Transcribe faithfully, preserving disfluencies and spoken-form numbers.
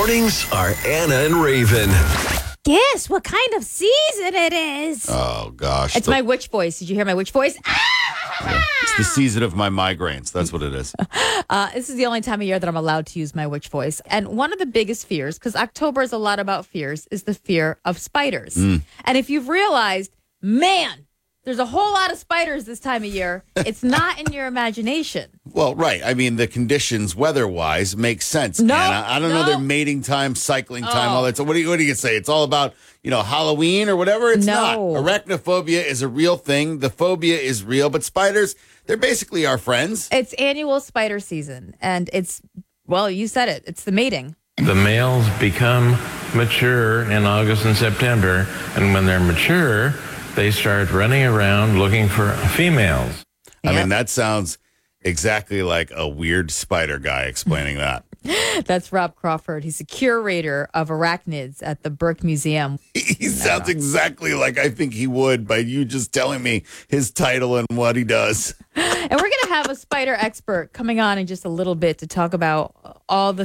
mornings are Anna and Raven. Guess what kind of season it is? Oh, gosh. It's The- my witch voice. Did you hear my witch voice? yeah, it's the season of my migraines. That's what it is. Uh, this is the only time of year that I'm allowed to use my witch voice. And one of the biggest fears, because October is a lot about fears, is the fear of spiders. Mm. And if you've realized, man, there's a whole lot of spiders this time of year, it's not in your imagination. Well, right. I mean, the conditions weather-wise make sense. No, Anna. I don't know no. their mating time, cycling time, Oh. all that. So what do you what do you say? It's all about, you know, Halloween or whatever? It's No. not. Arachnophobia is a real thing. The phobia is real. But spiders, they're basically our friends. It's annual spider season. And it's, well, you said it, it's the mating. The males become mature in August and September, and when they're mature, they start running around looking for females. I Yep. mean, that sounds exactly like a weird spider guy explaining that. That's Rob Crawford. He's a curator of arachnids at the Burke Museum. He sounds exactly like I think he would by you just telling me his title and what he does. And we're going to have a spider expert coming on in just a little bit to talk about all the